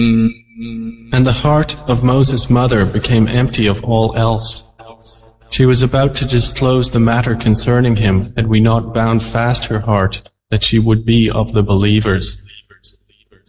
And the heart of Moses' mother became empty of all else. She was about to disclose the matter concerning him had we not bound fast her heart that she would be of the believers.